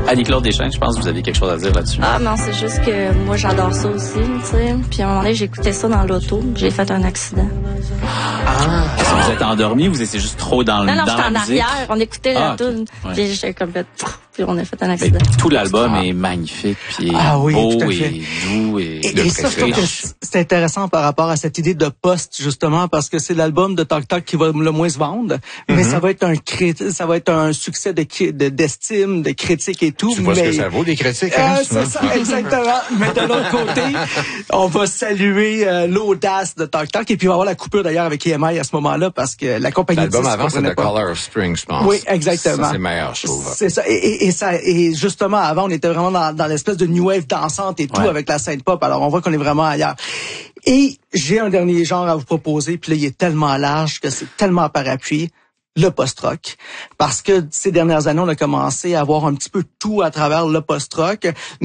Annie-Claude Deschênes, je pense que vous avez quelque chose à dire là-dessus. Ah non, c'est juste que moi j'adore ça aussi, tu sais. Puis à un moment donné, j'écoutais ça dans l'auto, j'ai fait un accident. Est-ce que vous êtes endormi ou vous étiez juste trop dans Non, la j'étais en musique? arrière, on écoutait la tune, ouais. puis j'étais complète, puis on a fait un accident. Tout l'album est magnifique, puis oui, beau tout à fait. et doux Et ça, je trouve que c'est intéressant par rapport à cette idée de post, justement, parce que c'est l'album de Talk Talk qui va le moins se vendre, mais ça va être un succès d'estime, de critique et tout. Tu vois ce que ça vaut, des critiques, hein? C'est ça, exactement. Mais de l'autre côté, on va saluer l'audace de Talk Talk, et puis on va avoir la coupure d'ailleurs avec EMI à ce moment-là, parce que la compagnie l'album avant, c'est The Color of Spring, je pense. Oui, exactement. Ça, c'est meilleur, je trouve. C'est ça. Et justement, avant, on était vraiment dans l'espèce de new wave dansante et tout, avec la scène pop. Alors, on voit qu'on est vraiment ailleurs. Et j'ai un dernier genre à vous proposer, puis là, il est tellement large que c'est tellement parapluie. Le post-rock. Parce que ces dernières années, on a commencé à avoir un petit peu tout à travers le post-rock.